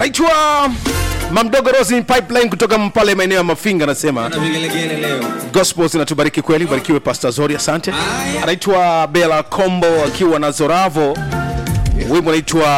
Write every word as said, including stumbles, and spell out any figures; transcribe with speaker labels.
Speaker 1: Anaitwa Mamdogo Rose Pipeline kutoka Mpale maeneo ya Mafinga, anasema gospel zinatubariki kweli, barikiwe Pastor Zori, asante. Anaitwa Bella Combo akiwa na Zoravo, wimbo unaitwa